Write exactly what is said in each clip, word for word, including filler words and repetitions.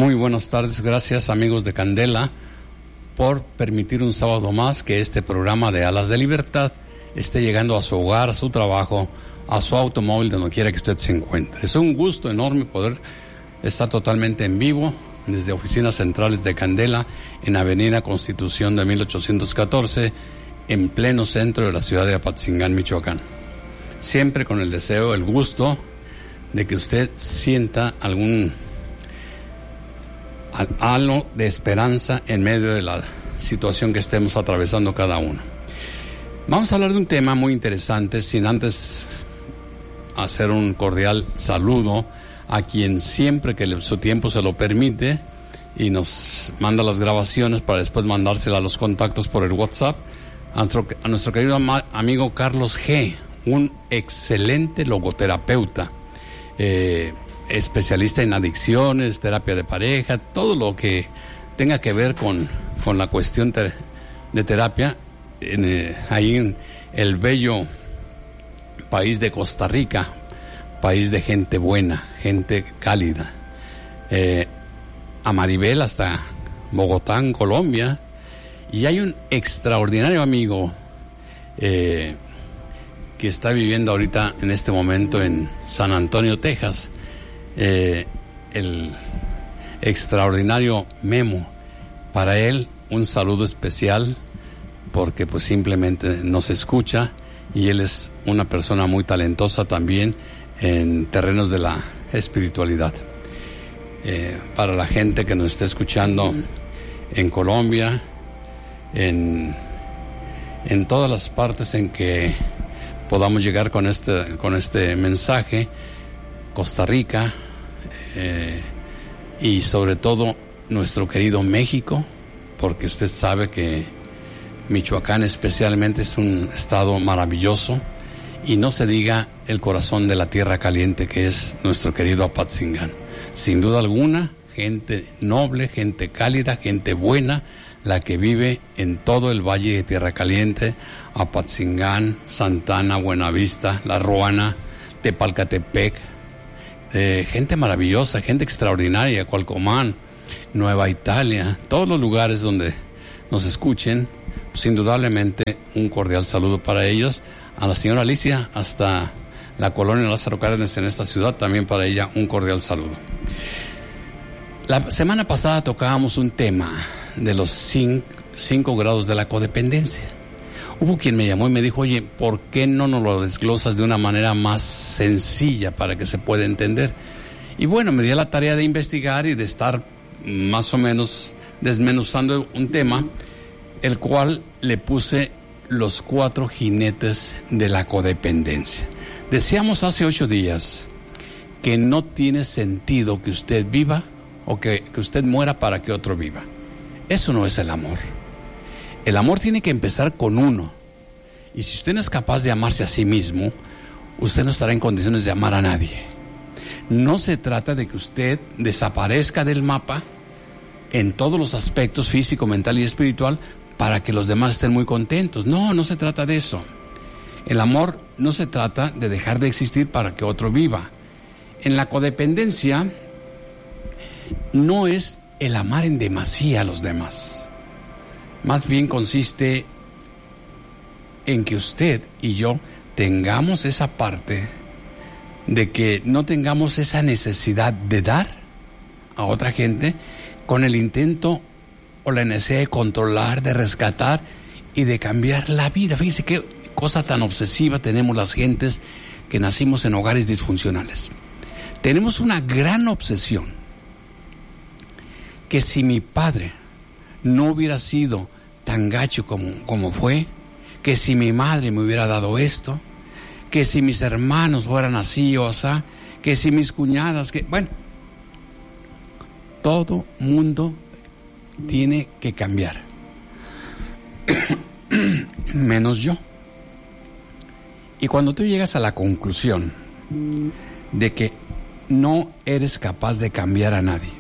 Muy buenas tardes, gracias amigos de Candela por permitir un sábado más que este programa de Alas de Libertad esté llegando a su hogar, a su trabajo, a su automóvil, donde quiera que usted se encuentre. Es un gusto enorme poder estar totalmente en vivo desde oficinas centrales de Candela en Avenida Constitución de mil ochocientos catorce, en pleno centro de la ciudad de Apatzingán, Michoacán. Siempre con el deseo, el gusto de que usted sienta algún halo de esperanza en medio de la situación que estemos atravesando cada uno. Vamos a hablar de un tema muy interesante, sin antes hacer un cordial saludo a quien siempre que su tiempo se lo permite y nos manda las grabaciones para después mandárselas a los contactos por el WhatsApp, a nuestro, a nuestro querido ama, amigo Carlos G., un excelente logoterapeuta, eh, especialista en adicciones, terapia de pareja, todo lo que tenga que ver con, con la cuestión ter, de terapia, en, eh, ahí en el bello país de Costa Rica, país de gente buena, gente cálida. Eh, a Maribel hasta Bogotá, en Colombia, y hay un extraordinario amigo eh, que está viviendo ahorita en este momento en San Antonio, Texas, eh, el extraordinario Memo. Para él un saludo especial porque pues simplemente nos escucha y él es una persona muy talentosa también en terrenos de la espiritualidad. Eh, para la gente que nos está escuchando en Colombia, en, en todas las partes en que podamos llegar con este, con este mensaje, Costa Rica, eh, y sobre todo nuestro querido México, porque usted sabe que Michoacán especialmente es un estado maravilloso, y no se diga el corazón de la tierra caliente que es nuestro querido Apatzingán. Sin duda alguna, gente noble, gente cálida, gente buena, la que vive en todo el Valle de Tierra Caliente, Apatzingán, Santana, Buenavista, La Ruana, Tepalcatepec, eh, gente maravillosa, gente extraordinaria, Cualcomán, Nueva Italia, todos los lugares donde nos escuchen, pues indudablemente un cordial saludo para ellos. A la señora Alicia, hasta la colonia Lázaro Cárdenas en esta ciudad, también para ella un cordial saludo. La semana pasada tocábamos un tema de los cinco, cinco grados de la codependencia. Hubo quien me llamó y me dijo, oye, ¿por qué no nos lo desglosas de una manera más sencilla para que se pueda entender? Y bueno, me di a la tarea de investigar y de estar más o menos desmenuzando un tema, el cual le puse los cuatro jinetes de la codependencia. Decíamos hace ocho días que no tiene sentido que usted viva o que, que usted muera para que otro viva. Eso no es el amor. El amor tiene que empezar con uno. Y si usted no es capaz de amarse a sí mismo, usted no estará en condiciones de amar a nadie. No se trata de que usted desaparezca del mapa en todos los aspectos físico, mental y espiritual para que los demás estén muy contentos. No, no se trata de eso. El amor no se trata de dejar de existir para que otro viva. En la codependencia no es el amar en demasía a los demás. Más bien consiste en que usted y yo tengamos esa parte de que no tengamos esa necesidad de dar a otra gente con el intento o la necesidad de controlar, de rescatar y de cambiar la vida. Fíjese qué cosa tan obsesiva tenemos las gentes que nacimos en hogares disfuncionales. Tenemos una gran obsesión que si mi padre no hubiera sido tan gacho como, como fue, que si mi madre me hubiera dado esto, que si mis hermanos fueran así o así, que si mis cuñadas, que bueno, todo mundo tiene que cambiar, menos yo. Y cuando tú llegas a la conclusión de que no eres capaz de cambiar a nadie,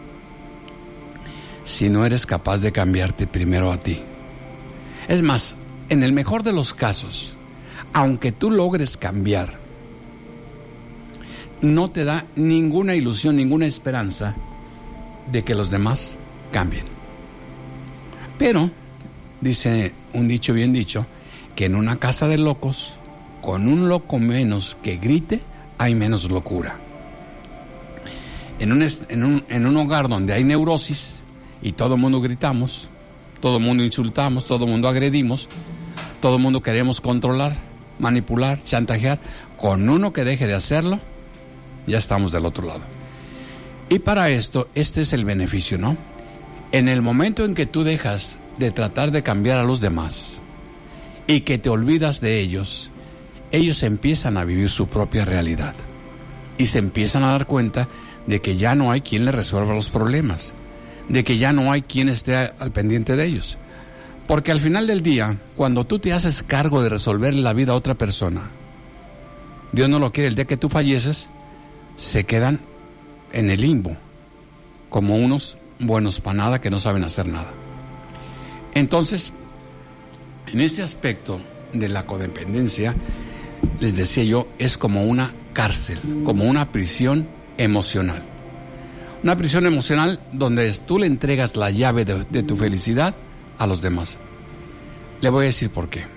si no eres capaz de cambiarte primero a ti. Es más, en el mejor de los casos, aunque tú logres cambiar, no te da ninguna ilusión, ninguna esperanza de que los demás cambien. Pero, dice un dicho bien dicho, que en una casa de locos, con un loco menos que grite, hay menos locura. En un, en un, en un hogar donde hay neurosis y todo el mundo gritamos, todo el mundo insultamos, todo el mundo agredimos, todo el mundo queremos controlar, manipular, chantajear, con uno que deje de hacerlo, ya estamos del otro lado. Y para esto, este es el beneficio, ¿no? En el momento en que tú dejas de tratar de cambiar a los demás y que te olvidas de ellos, ellos empiezan a vivir su propia realidad y se empiezan a dar cuenta de que ya no hay quien les resuelva los problemas, de que ya no hay quien esté al pendiente de ellos. Porque al final del día, cuando tú te haces cargo de resolverle la vida a otra persona, Dios no lo quiere, el día que tú falleces, se quedan en el limbo, como unos buenos para nada que no saben hacer nada. Entonces, en este aspecto de la codependencia, les decía yo, es como una cárcel, como una prisión emocional. Una prisión emocional donde tú le entregas la llave de, de tu felicidad a los demás. Le voy a decir por qué.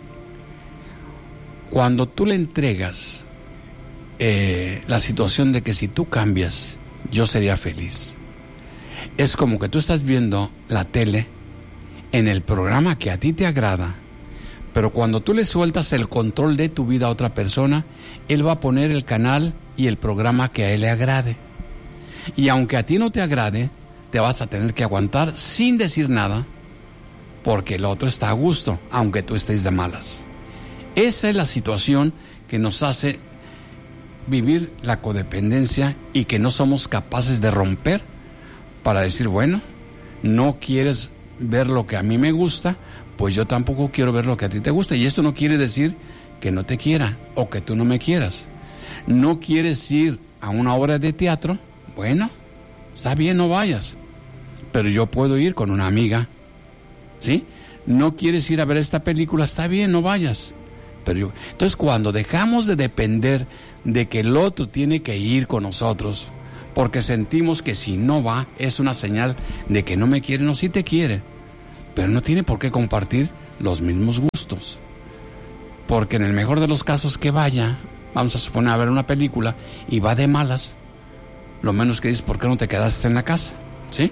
Cuando tú le entregas eh, la situación de que si tú cambias, yo sería feliz, es como que tú estás viendo la tele en el programa que a ti te agrada, pero cuando tú le sueltas el control de tu vida a otra persona, él va a poner el canal y el programa que a él le agrade. Y aunque a ti no te agrade, te vas a tener que aguantar sin decir nada, porque el otro está a gusto, aunque tú estés de malas. Esa es la situación que nos hace vivir la codependencia y que no somos capaces de romper para decir, bueno, no quieres ver lo que a mí me gusta, pues yo tampoco quiero ver lo que a ti te gusta. Y esto no quiere decir que no te quiera o que tú no me quieras. No quieres ir a una obra de teatro, bueno, está bien, no vayas, pero yo puedo ir con una amiga, ¿sí? No quieres ir a ver esta película, está bien, no vayas, pero yo... Entonces, cuando dejamos de depender de que el otro tiene que ir con nosotros, porque sentimos que si no va, es una señal de que no me quiere, no, sí te quiere, pero no tiene por qué compartir los mismos gustos, porque en el mejor de los casos que vaya, vamos a suponer a ver una película y va de malas, lo menos que dices, ¿por qué no te quedaste en la casa? ¿Sí?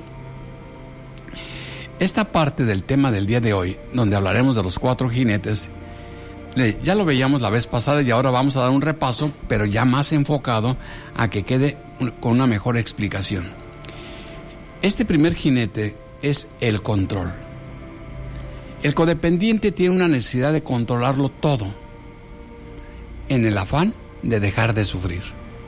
Esta parte del tema del día de hoy, donde hablaremos de los cuatro jinetes, ya lo veíamos la vez pasada y ahora vamos a dar un repaso, pero ya más enfocado a que quede con una mejor explicación. Este primer jinete es el control. El codependiente tiene una necesidad de controlarlo todo, en el afán de dejar de sufrir.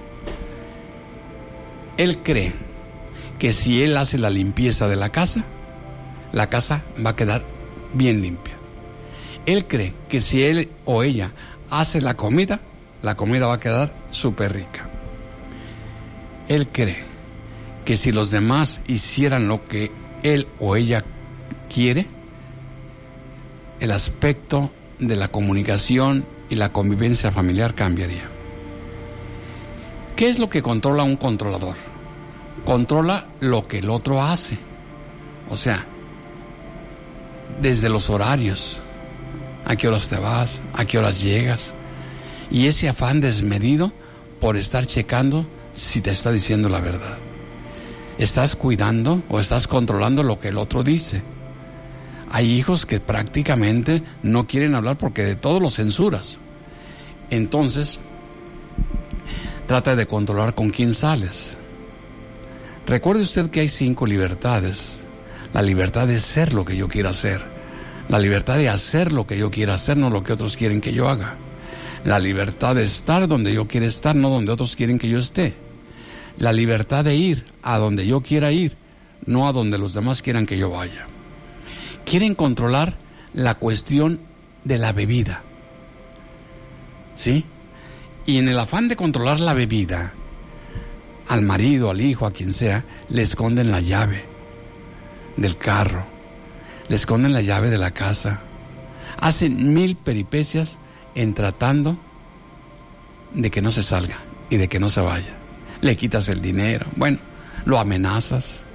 Él cree que si él hace la limpieza de la casa, la casa va a quedar bien limpia. Él cree que si él o ella hace la comida, la comida va a quedar súper rica. Él cree que si los demás hicieran lo que él o ella quiere, el aspecto de la comunicación y la convivencia familiar cambiaría. ¿Qué es lo que controla un controlador? Controla lo que el otro hace. O sea, desde los horarios, a qué horas te vas, a qué horas llegas, y ese afán desmedido por estar checando si te está diciendo la verdad. Estás cuidando o estás controlando lo que el otro dice. Hay hijos que prácticamente no quieren hablar porque de todo lo censuras. Entonces, trata de controlar con quién sales. Recuerde usted que hay cinco libertades. La libertad de ser lo que yo quiera hacer. La libertad de hacer lo que yo quiera hacer, no lo que otros quieren que yo haga. La libertad de estar donde yo quiera estar, no donde otros quieren que yo esté. La libertad de ir a donde yo quiera ir, no a donde los demás quieran que yo vaya. Quieren controlar la cuestión de la bebida, ¿sí? Y en el afán de controlar la bebida, al marido, al hijo, a quien sea, le esconden la llave del carro, le esconden la llave de la casa, hacen mil peripecias en tratando de que no se salga y de que no se vaya. Le quitas el dinero, bueno, lo amenazas,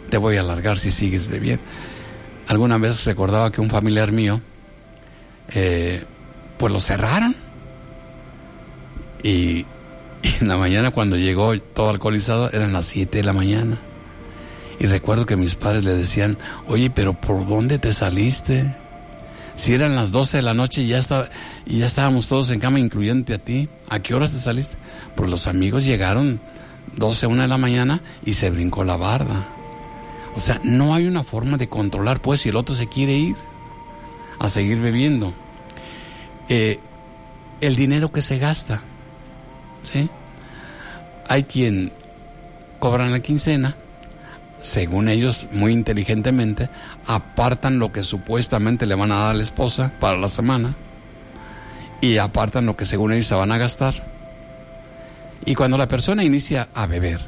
te voy a largar si sigues bebiendo. Alguna vez recordaba que un familiar mío, eh, pues lo cerraron. Y, y en la mañana cuando llegó todo alcoholizado, eran las siete de la mañana. Y recuerdo que mis padres le decían, oye, pero ¿por dónde te saliste? Si eran las doce de la noche y ya, estaba, y ya estábamos todos en cama, incluyéndote a ti. ¿A qué horas te saliste? Pues los amigos llegaron doce, una de la mañana y se brincó la barda. O sea, no hay una forma de controlar, pues, si el otro se quiere ir a seguir bebiendo. Eh, el dinero que se gasta, ¿sí? Hay quien cobran la quincena, según ellos, muy inteligentemente, apartan lo que supuestamente le van a dar a la esposa para la semana y apartan lo que según ellos se van a gastar. Y cuando la persona inicia a beber,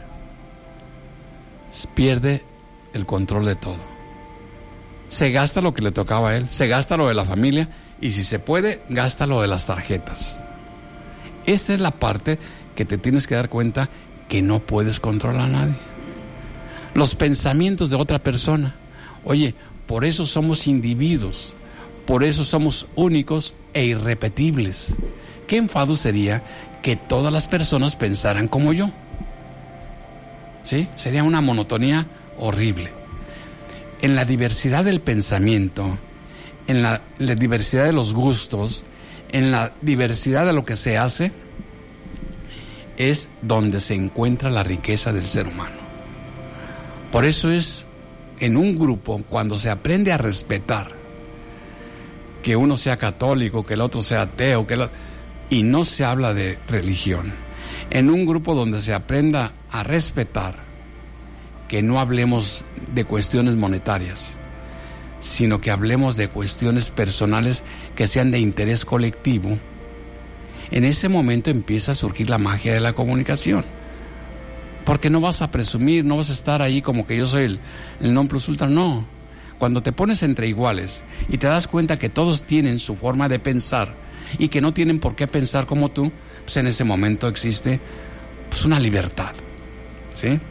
pierde el control de todo. Se gasta lo que le tocaba a él, se gasta lo de la familia y si se puede, gasta lo de las tarjetas. Esta es la parte que te tienes que dar cuenta que no puedes controlar a nadie. Los pensamientos de otra persona. Oye, por eso somos individuos, por eso somos únicos e irrepetibles. ¿Qué enfado sería que todas las personas pensaran como yo? ¿Sí? Sería una monotonía horrible. En la diversidad del pensamiento, en la, la diversidad de los gustos, en la diversidad de lo que se hace, es donde se encuentra la riqueza del ser humano. Por eso es en un grupo, cuando se aprende a respetar, que uno sea católico, que el otro sea ateo, que el, y no se habla de religión, en un grupo donde se aprenda a respetar, que no hablemos de cuestiones monetarias, sino que hablemos de cuestiones personales que sean de interés colectivo, en ese momento empieza a surgir la magia de la comunicación. Porque no vas a presumir, no vas a estar ahí como que yo soy el, el non plus ultra, no. Cuando te pones entre iguales y te das cuenta que todos tienen su forma de pensar y que no tienen por qué pensar como tú, pues en ese momento existe pues una libertad, ¿sí?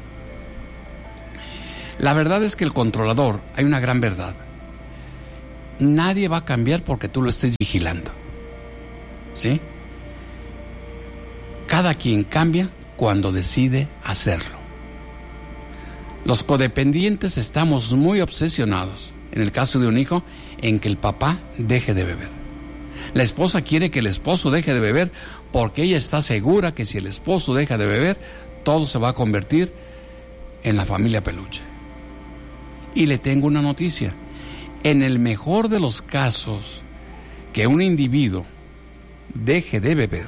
La verdad es que el controlador, hay una gran verdad. Nadie va a cambiar porque tú lo estés vigilando, ¿sí? Cada quien cambia cuando decide hacerlo. Los codependientes estamos muy obsesionados, en el caso de un hijo, en que el papá deje de beber. La esposa quiere que el esposo deje de beber porque ella está segura que si el esposo deja de beber, todo se va a convertir en la familia peluche. Y le tengo una noticia. En el mejor de los casos, que un individuo deje de beber,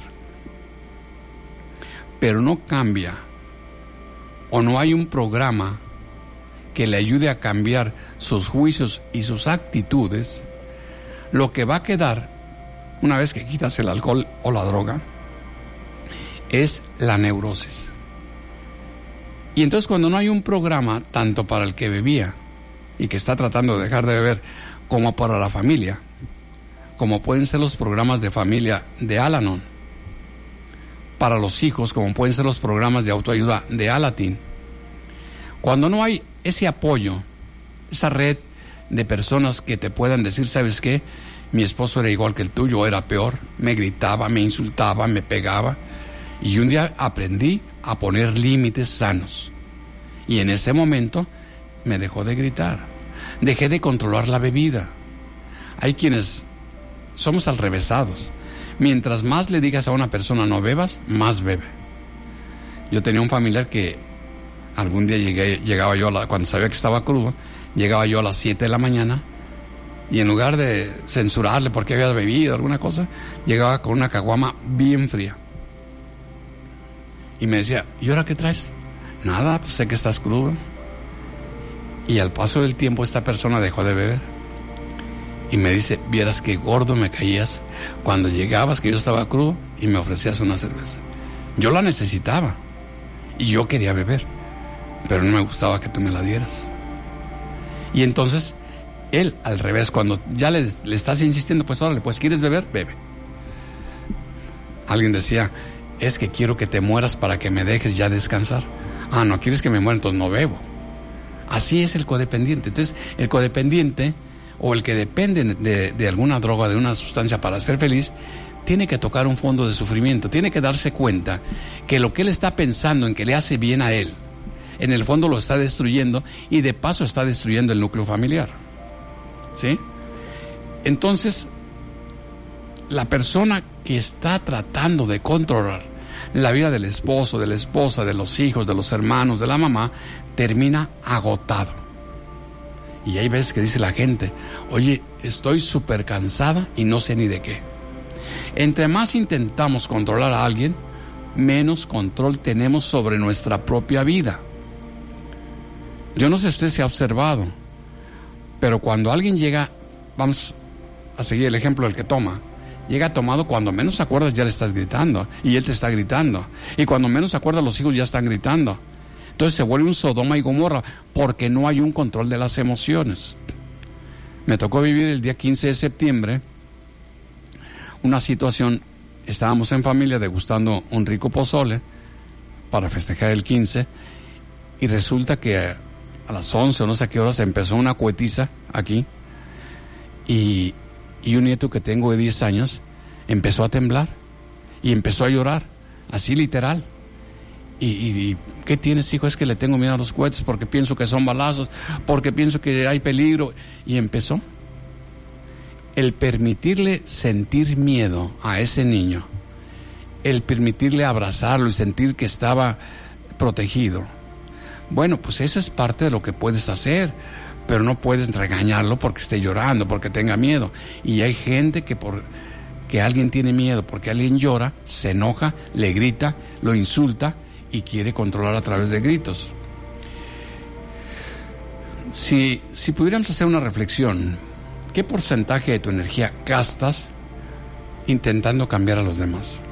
pero no cambia, o no hay un programa que le ayude a cambiar sus juicios y sus actitudes, lo que va a quedar, una vez que quitas el alcohol o la droga, es la neurosis. Y entonces cuando no hay un programa, tanto para el que bebía y que está tratando de dejar de beber, como para la familia, como pueden ser los programas de familia de Al-Anon, para los hijos, como pueden ser los programas de autoayuda de Alatin. Cuando no hay ese apoyo, esa red de personas que te puedan decir, ¿sabes qué? Mi esposo era igual que el tuyo, era peor, me gritaba, me insultaba, me pegaba. Y un día aprendí a poner límites sanos. Y en ese momento me dejó de gritar. Dejé de controlar la bebida. Hay quienes somos alrevesados. Mientras más le digas a una persona no bebas, más bebe. Yo tenía un familiar que algún día llegué, llegaba yo, a la, cuando sabía que estaba crudo, llegaba yo a las siete de la mañana y en lugar de censurarle porque había bebido alguna cosa, llegaba con una caguama bien fría. Y me decía, ¿y ahora qué traes? Nada, pues sé que estás crudo. Y al paso del tiempo esta persona dejó de beber. Y me dice, vieras qué gordo me caías cuando llegabas que yo estaba crudo y me ofrecías una cerveza. Yo la necesitaba y yo quería beber, pero no me gustaba que tú me la dieras. Y entonces él al revés, cuando ya le, le estás insistiendo, pues órale, pues ¿quieres beber? Bebe. Alguien decía, es que quiero que te mueras para que me dejes ya descansar. Ah, no, ¿quieres que me muera? Entonces no bebo. Así es el codependiente. Entonces, el codependiente o el que depende de, de alguna droga, de una sustancia para ser feliz, tiene que tocar un fondo de sufrimiento, tiene que darse cuenta que lo que él está pensando en que le hace bien a él, en el fondo lo está destruyendo y de paso está destruyendo el núcleo familiar. ¿Sí? Entonces, la persona que está tratando de controlar la vida del esposo, de la esposa, de los hijos, de los hermanos, de la mamá, termina agotado. Y hay veces que dice la gente, oye, estoy súper cansada y no sé ni de qué. Entre más intentamos controlar a alguien, menos control tenemos sobre nuestra propia vida. Yo no sé si usted se ha observado, pero cuando alguien llega, vamos a seguir el ejemplo del que toma, llega tomado, cuando menos se acuerdas ya le estás gritando, y él te está gritando, y cuando menos se acuerdas los hijos ya están gritando. Entonces se vuelve un Sodoma y Gomorra, porque no hay un control de las emociones. Me tocó vivir el día quince de septiembre una situación, estábamos en familia degustando un rico pozole para festejar el quince, y resulta que a las once o no sé a qué horas empezó una cuetiza aquí, y, y un nieto que tengo de diez años empezó a temblar y empezó a llorar, así literal. Y, y, y ¿qué tienes, hijo? Es que le tengo miedo a los cohetes porque pienso que son balazos, porque pienso que hay peligro. Y empezó. El permitirle sentir miedo a ese niño, el permitirle abrazarlo y sentir que estaba protegido, bueno, pues eso es parte de lo que puedes hacer, pero no puedes regañarlo porque esté llorando, porque tenga miedo. Y hay gente que por que alguien tiene miedo, porque alguien llora, se enoja, le grita, lo insulta y quiere controlar a través de gritos. Si, si pudiéramos hacer una reflexión, ¿qué porcentaje de tu energía gastas intentando cambiar a los demás?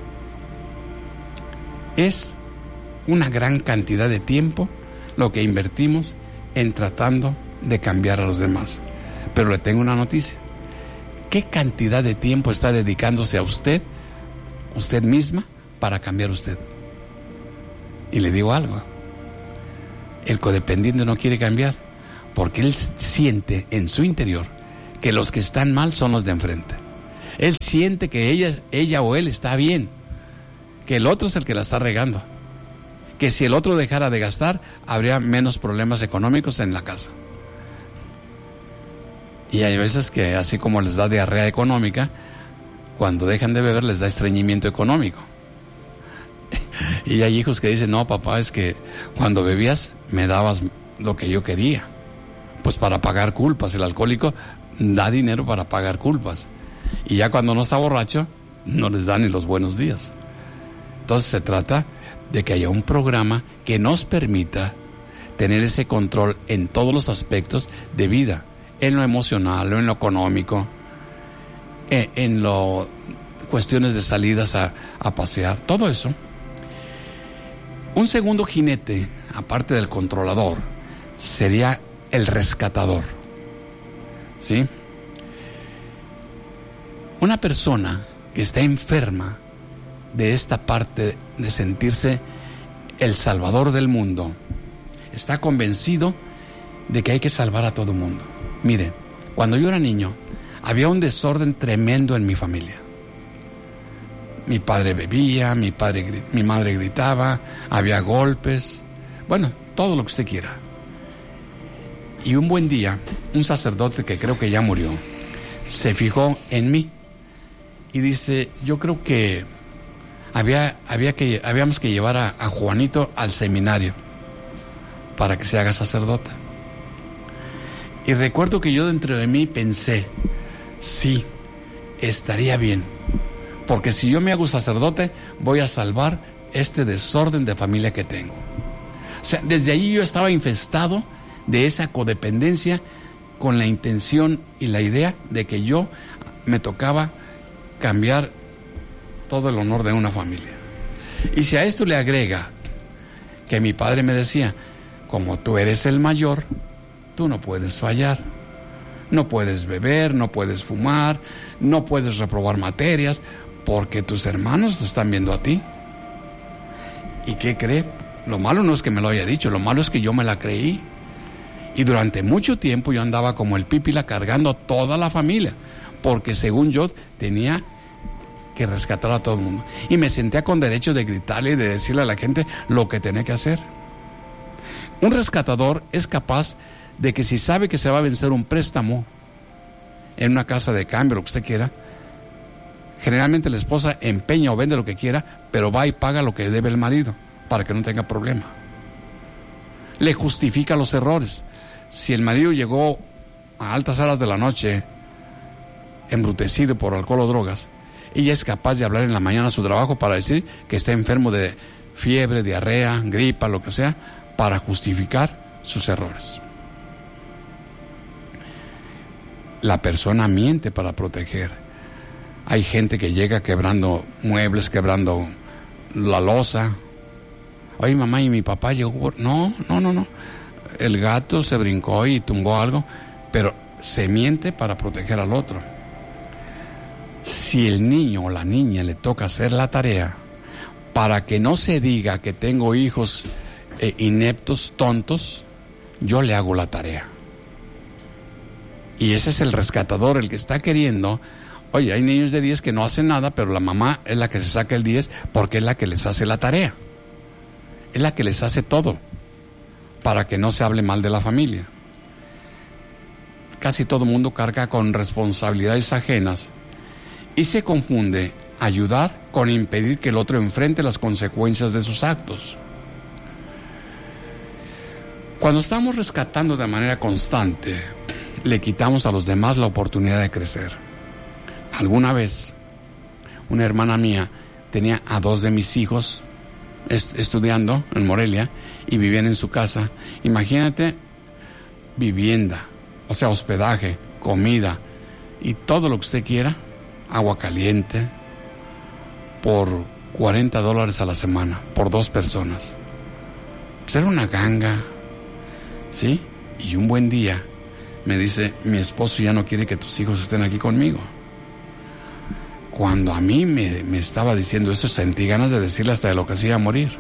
Es una gran cantidad de tiempo lo que invertimos en tratando de cambiar a los demás. Pero le tengo una noticia. ¿Qué cantidad de tiempo está dedicándose a usted, usted misma, para cambiar usted? Y le digo algo. El codependiente no quiere cambiar porque él siente en su interior que los que están mal son los de enfrente. Él siente que ella, ella o él está bien, que el otro es el que la está regando, que si el otro dejara de gastar, habría menos problemas económicos en la casa. Y hay veces que, así como les da diarrea económica, cuando dejan de beber les da estreñimiento económico. Y hay hijos que dicen, no, papá, es que cuando bebías me dabas lo que yo quería. Pues para pagar culpas, el alcohólico da dinero para pagar culpas. Y ya cuando no está borracho, no les da ni los buenos días. Entonces se trata de que haya un programa que nos permita tener ese control en todos los aspectos de vida, en lo emocional, en lo económico, en, en lo cuestiones de salidas a, a pasear, todo eso. Un segundo jinete, aparte del controlador, sería el rescatador. ¿Sí? Una persona que está enferma de esta parte de sentirse el salvador del mundo, está convencido de que hay que salvar a todo mundo. Mire, cuando yo era niño, había un desorden tremendo en mi familia. Mi padre bebía, mi padre, mi madre gritaba, había golpes, bueno, todo lo que usted quiera. Y un buen día, un sacerdote que creo que ya murió, se fijó en mí y dice, yo creo que había, había que, habíamos que llevar a, a Juanito al seminario para que se haga sacerdote. Y recuerdo que yo dentro de mí pensé, sí, estaría bien, porque si yo me hago sacerdote, voy a salvar este desorden de familia que tengo. O sea, desde allí yo estaba infestado de esa codependencia, con la intención y la idea de que yo me tocaba cambiar todo el honor de una familia. Y si a esto le agrega que mi padre me decía, como tú eres el mayor, tú no puedes fallar, no puedes beber, no puedes fumar, no puedes reprobar materias, porque tus hermanos te están viendo a ti. ¿Y qué cree? Lo malo no es que me lo haya dicho, lo malo es que yo me la creí. Y durante mucho tiempo yo andaba como el pípila cargando a toda la familia, porque según yo tenía que rescatar a todo el mundo. Y me sentía con derecho de gritarle y de decirle a la gente lo que tenía que hacer. Un rescatador es capaz de que si sabe que se va a vencer un préstamo en una casa de cambio, lo que usted quiera, generalmente la esposa empeña o vende lo que quiera, pero va y paga lo que debe el marido para que no tenga problema. Le justifica los errores. Si el marido llegó a altas horas de la noche embrutecido por alcohol o drogas, ella es capaz de hablar en la mañana a su trabajo para decir que está enfermo de fiebre, diarrea, gripa, lo que sea, para justificar sus errores. La persona miente para proteger. Hay gente que llega quebrando muebles, quebrando la loza. Oye, mamá, ¿y mi papá llegó? No, no, no, no. El gato se brincó y tumbó algo, pero se miente para proteger al otro. Si el niño o la niña le toca hacer la tarea, para que no se diga que tengo hijos eh, ineptos, tontos, yo le hago la tarea. Y ese es el rescatador, el que está queriendo. Oye, hay niños de diez que no hacen nada, pero la mamá es la que se saca el diez porque es la que les hace la tarea. Es la que les hace todo, para que no se hable mal de la familia. Casi todo el mundo carga con responsabilidades ajenas y se confunde ayudar con impedir que el otro enfrente las consecuencias de sus actos. Cuando estamos rescatando de manera constante, le quitamos a los demás la oportunidad de crecer. Alguna vez, una hermana mía tenía a dos de mis hijos est- estudiando en Morelia y vivían en su casa. Imagínate, vivienda, o sea, hospedaje, comida y todo lo que usted quiera, agua caliente, por cuarenta dólares a la semana, por dos personas. Pues era una ganga, ¿sí? Y un buen día me dice, mi esposo ya no quiere que tus hijos estén aquí conmigo. Cuando a mí me, me estaba diciendo eso, sentí ganas de decirle hasta de lo que hacía morir.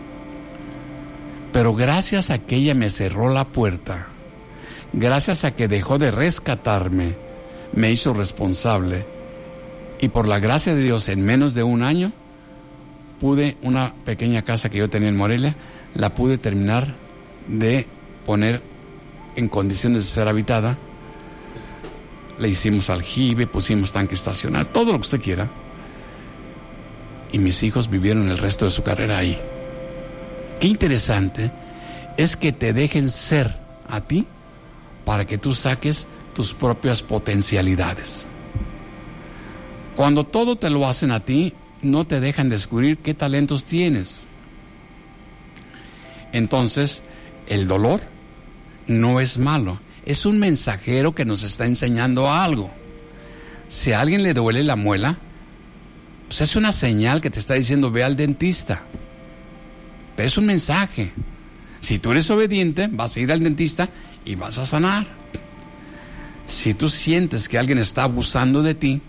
Pero gracias a que ella me cerró la puerta, gracias a que dejó de rescatarme, me hizo responsable, y por la gracia de Dios, en menos de un año, pude, una pequeña casa que yo tenía en Morelia, la pude terminar de poner en condiciones de ser habitada. Le hicimos aljibe, pusimos tanque estacional, todo lo que usted quiera. Y mis hijos vivieron el resto de su carrera ahí. Qué interesante es que te dejen ser a ti para que tú saques tus propias potencialidades. Cuando todo te lo hacen a ti, no te dejan descubrir qué talentos tienes. Entonces, el dolor no es malo. Es un mensajero que nos está enseñando algo. Si a alguien le duele la muela, pues es una señal que te está diciendo, ve al dentista. Pero es un mensaje. Si tú eres obediente, vas a ir al dentista y vas a sanar. Si tú sientes que alguien está abusando de ti,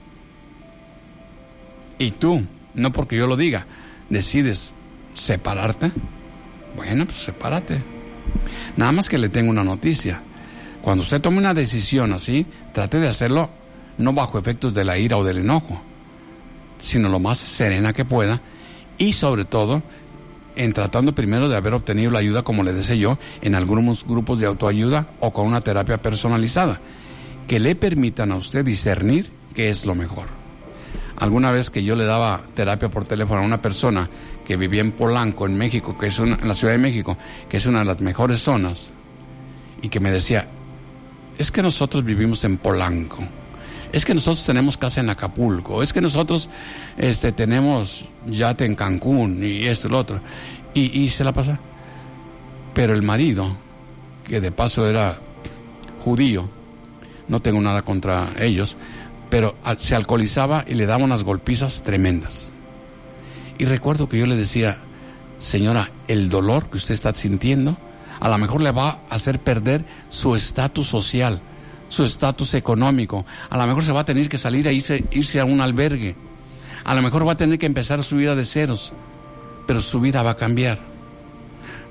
y tú, no porque yo lo diga, decides separarte, bueno, pues sepárate. Nada más que le tengo una noticia. Cuando usted tome una decisión así, trate de hacerlo no bajo efectos de la ira o del enojo, sino lo más serena que pueda, y sobre todo en tratando primero de haber obtenido la ayuda, como le decía yo, en algunos grupos de autoayuda o con una terapia personalizada, que le permitan a usted discernir qué es lo mejor. Alguna vez que yo le daba terapia por teléfono a una persona que vivía en Polanco, en México, que es una, en la Ciudad de México, que es una de las mejores zonas, y que me decía, es que nosotros vivimos en Polanco, es que nosotros tenemos casa en Acapulco, es que nosotros este, tenemos yate en Cancún y esto y lo otro, y, y se la pasa. Pero el marido, que de paso era judío, no tengo nada contra ellos, pero se alcoholizaba y le daba unas golpizas tremendas. Y recuerdo que yo le decía, señora, el dolor que usted está sintiendo a lo mejor le va a hacer perder su estatus social, su estatus económico. A lo mejor se va a tener que salir a irse, irse a un albergue. A lo mejor va a tener que empezar su vida de ceros, pero su vida va a cambiar.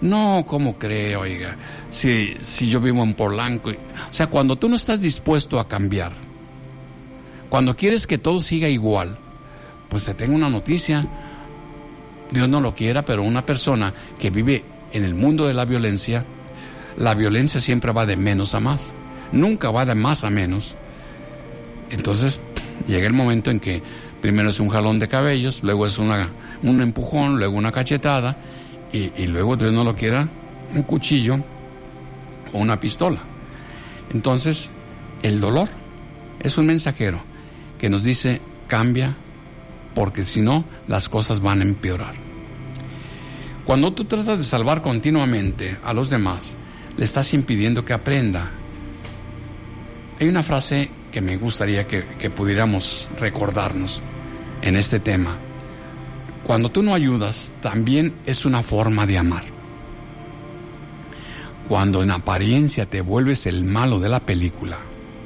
No, ¿cómo cree, oiga? Si, si yo vivo en Polanco. O sea, cuando tú no estás dispuesto a cambiar, cuando quieres que todo siga igual, pues te tengo una noticia. Dios no lo quiera, pero una persona que vive en el mundo de la violencia, la violencia siempre va de menos a más. Nunca va de más a menos. Entonces, llega el momento en que primero es un jalón de cabellos, luego es una, un empujón, luego una cachetada, y, y luego, Dios no lo quiera, un cuchillo o una pistola. Entonces, el dolor es un mensajero que nos dice, cambia, porque si no, las cosas van a empeorar. Cuando tú tratas de salvar continuamente a los demás, le estás impidiendo que aprenda. Hay una frase que me gustaría que, que pudiéramos recordarnos en este tema. Cuando tú no ayudas, también es una forma de amar. Cuando en apariencia te vuelves el malo de la película,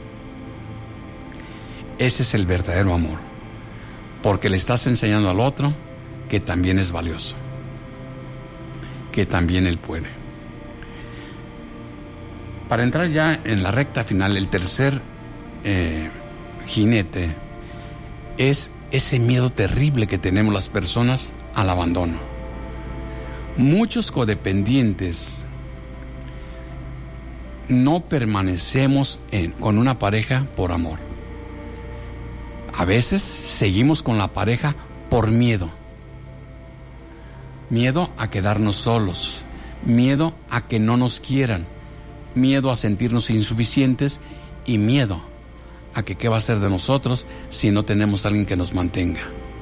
ese es el verdadero amor, porque le estás enseñando al otro que también es valioso, que también él puede. Para entrar ya en la recta final, el tercer eh, jinete es ese miedo terrible que tenemos las personas al abandono. Muchos codependientes no permanecemos en, con una pareja por amor. A veces seguimos con la pareja por miedo. Miedo a quedarnos solos, miedo a que no nos quieran, miedo a sentirnos insuficientes y miedo a que qué va a ser de nosotros si no tenemos a alguien que nos mantenga.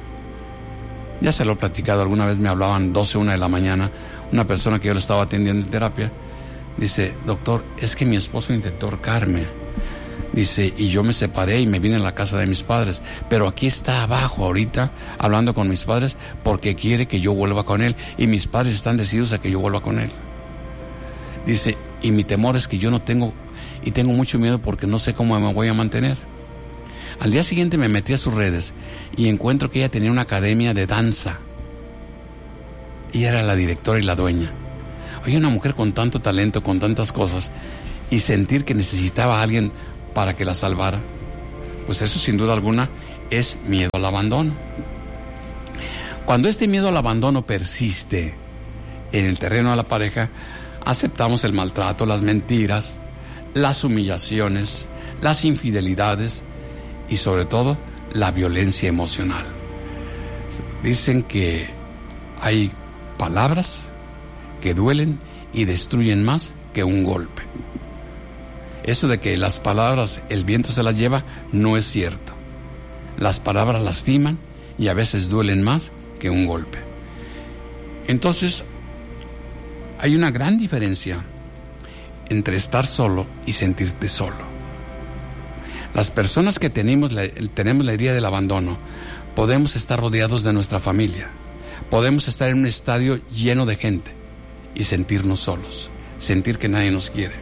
Ya se lo he platicado, alguna vez me hablaban doce, una de la mañana, una persona que yo le estaba atendiendo en terapia, dice, doctor, es que mi esposo intentó ahorcarme, dice, y yo me separé y me vine a la casa de mis padres, pero aquí está abajo ahorita hablando con mis padres porque quiere que yo vuelva con él y mis padres están decididos a que yo vuelva con él. Dice, y mi temor es que yo no tengo, y tengo mucho miedo porque no sé cómo me voy a mantener. Al día siguiente me metí a sus redes y encuentro que ella tenía una academia de danza. Ella era la directora y la dueña. Oye, una mujer con tanto talento, con tantas cosas, y sentir que necesitaba a alguien para que la salvara, pues eso sin duda alguna es miedo al abandono. Cuando este miedo al abandono persiste en el terreno de la pareja, aceptamos el maltrato, las mentiras, las humillaciones, las infidelidades y sobre todo la violencia emocional. Dicen que hay palabras que duelen y destruyen más que un golpe. Eso de que las palabras el viento se las lleva no es cierto. Las palabras lastiman y a veces duelen más que un golpe. Entonces, hay una gran diferencia entre estar solo y sentirte solo. Las personas que tenemos la, tenemos la herida del abandono, podemos estar rodeados de nuestra familia, podemos estar en un estadio lleno de gente y sentirnos solos, sentir que nadie nos quiere.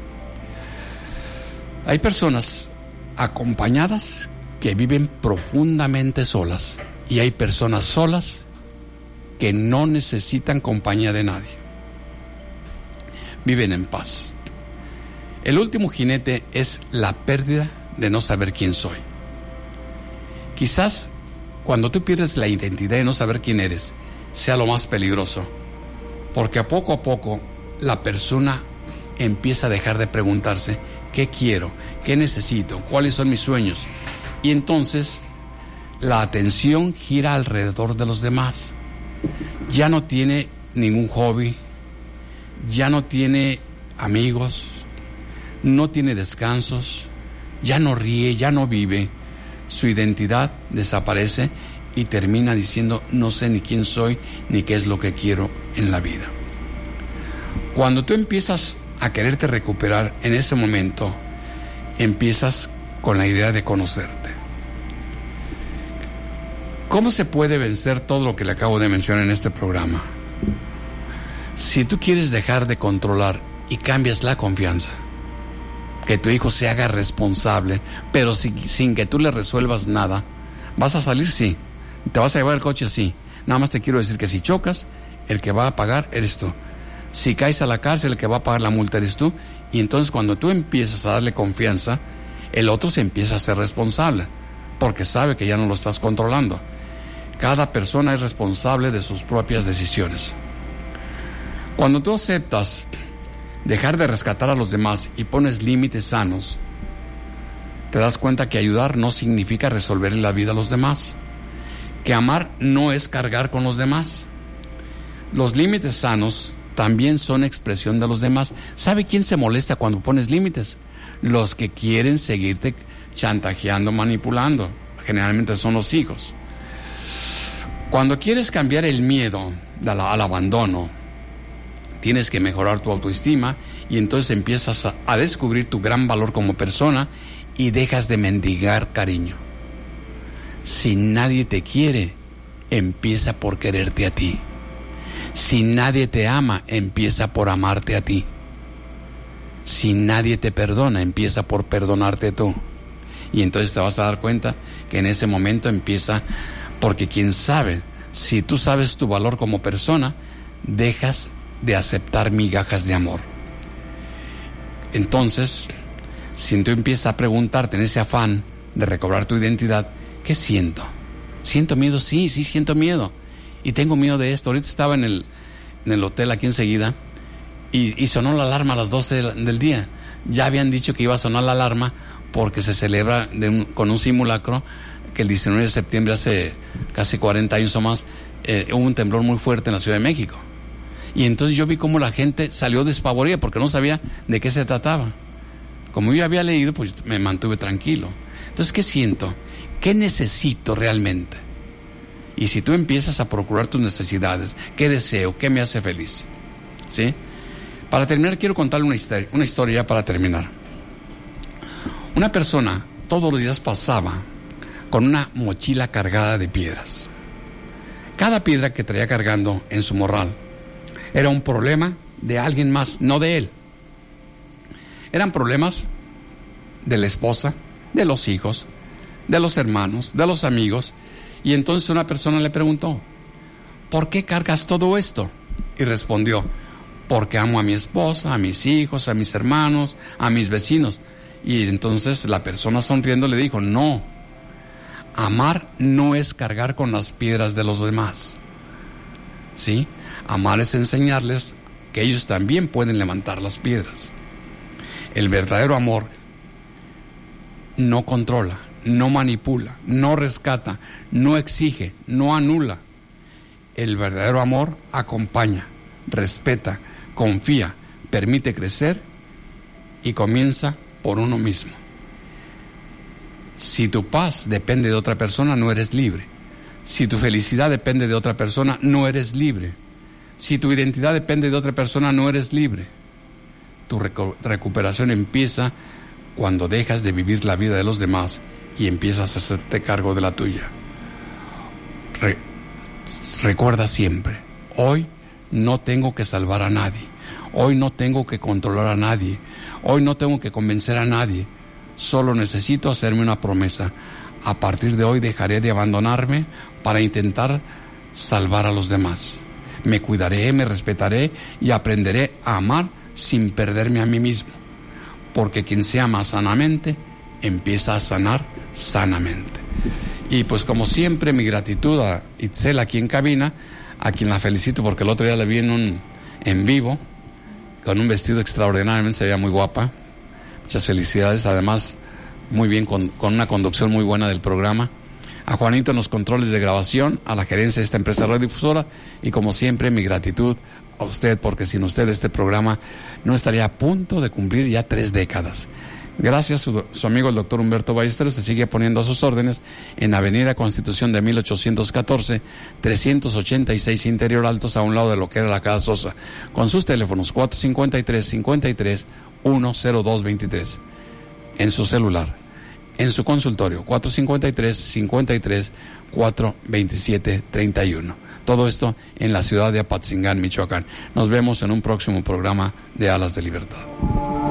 Hay personas acompañadas que viven profundamente solas y hay personas solas que no necesitan compañía de nadie. Viven en paz. El último jinete es la pérdida de no saber quién soy. Quizás cuando tú pierdes la identidad de no saber quién eres, sea lo más peligroso, porque a poco a poco la persona empieza a dejar de preguntarse qué quiero, qué necesito, cuáles son mis sueños, y entonces la atención gira alrededor de los demás. Ya no tiene ningún hobby, ya no tiene amigos, no tiene descansos, ya no ríe, ya no vive, su identidad desaparece y termina diciendo no sé ni quién soy ni qué es lo que quiero en la vida. Cuando tú empiezas a quererte recuperar en ese momento, empiezas con la idea de conocerte. ¿Cómo se puede vencer todo lo que le acabo de mencionar en este programa? Si tú quieres dejar de controlar y cambias la confianza, que tu hijo se haga responsable, pero sin, sin que tú le resuelvas nada, ¿vas a salir? Sí. ¿Te vas a llevar el coche? Sí. Nada más te quiero decir que si chocas, el que va a pagar eres tú. Si caes a la cárcel, el que va a pagar la multa eres tú. Y entonces cuando tú empiezas a darle confianza, el otro se empieza a ser responsable, porque sabe que ya no lo estás controlando. Cada persona es responsable de sus propias decisiones. Cuando tú aceptas dejar de rescatar a los demás y pones límites sanos, te das cuenta que ayudar no significa resolver la vida a los demás, que amar no es cargar con los demás. Los límites sanos también son expresión de los demás. ¿Sabe quién se molesta cuando pones límites? Los que quieren seguirte chantajeando, manipulando. Generalmente son los hijos. Cuando quieres cambiar el miedo al, al abandono, tienes que mejorar tu autoestima y entonces empiezas a, a descubrir tu gran valor como persona y dejas de mendigar cariño. Si nadie te quiere, empieza por quererte a ti. Si nadie te ama, empieza por amarte a ti. Si nadie te perdona, empieza por perdonarte tú. Y entonces te vas a dar cuenta que en ese momento empieza, porque quien sabe, si tú sabes tu valor como persona, dejas de aceptar migajas de amor. Entonces, si tú empiezas a preguntarte en ese afán de recobrar tu identidad, ¿qué siento? ¿Siento miedo? Sí, sí siento miedo. Y tengo miedo de esto. Ahorita estaba en el, en el hotel aquí enseguida y, y sonó la alarma a las doce del, del día. Ya habían dicho que iba a sonar la alarma porque se celebra de un, con un simulacro que el diecinueve de septiembre, hace casi cuarenta años o más, eh, hubo un temblor muy fuerte en la Ciudad de México. Y entonces yo vi cómo la gente salió despavorida porque no sabía de qué se trataba. Como yo había leído, pues me mantuve tranquilo. Entonces, ¿qué siento? ¿Qué necesito realmente? Y si tú empiezas a procurar tus necesidades, ¿qué deseo? ¿Qué me hace feliz? ¿Sí? Para terminar, quiero contarle una historia, una historia ya para terminar. Una persona todos los días pasaba con una mochila cargada de piedras. Cada piedra que traía cargando en su morral era un problema de alguien más, no de él. Eran problemas de la esposa, de los hijos, de los hermanos, de los amigos. Y entonces una persona le preguntó, ¿por qué cargas todo esto? Y respondió, porque amo a mi esposa, a mis hijos, a mis hermanos, a mis vecinos. Y entonces la persona sonriendo le dijo, no, amar no es cargar con las piedras de los demás. ¿Sí? Amar es enseñarles que ellos también pueden levantar las piedras. El verdadero amor no controla, no manipula, no rescata, no exige, no anula. El verdadero amor acompaña, respeta, confía, permite crecer y comienza por uno mismo. Si tu paz depende de otra persona, no eres libre. Si tu felicidad depende de otra persona, no eres libre. Si tu identidad depende de otra persona, no eres libre. Tu recu- recuperación empieza cuando dejas de vivir la vida de los demás y empiezas a hacerte cargo de la tuya. Re- recuerda siempre, hoy no tengo que salvar a nadie, hoy no tengo que controlar a nadie, hoy no tengo que convencer a nadie, solo necesito hacerme una promesa. A partir de hoy dejaré de abandonarme para intentar salvar a los demás. Me cuidaré, me respetaré y aprenderé a amar sin perderme a mí mismo. Porque quien se ama sanamente, empieza a sanar sanamente. Y pues como siempre, mi gratitud a Itzel aquí en cabina, a quien la felicito porque el otro día la vi en un en vivo, con un vestido extraordinariamente, se veía muy guapa. Muchas felicidades, además muy bien, con, con una conducción muy buena del programa. A Juanito en los controles de grabación, a la gerencia de esta empresa radiodifusora y como siempre mi gratitud a usted, porque sin usted este programa no estaría a punto de cumplir ya tres décadas. Gracias, su, su amigo el doctor Humberto Ballesteros se sigue poniendo a sus órdenes en Avenida Constitución de mil ochocientos catorce, trescientos ochenta y seis Interior Altos, a un lado de lo que era la Casa Sosa, con sus teléfonos cuatro cinco tres, cinco tres, uno cero dos dos tres, en su celular, en su consultorio cuatro cinco tres, cinco tres, cuatro dos siete, tres uno. Todo esto en la ciudad de Apatzingán, Michoacán. Nos vemos en un próximo programa de Alas de Libertad.